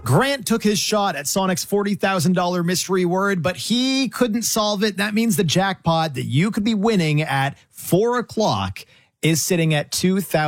Grant took his shot at Sonic's $40,000 mystery word, but he couldn't solve it. That means the jackpot that you could be winning at 4 o'clock is sitting at $2,000.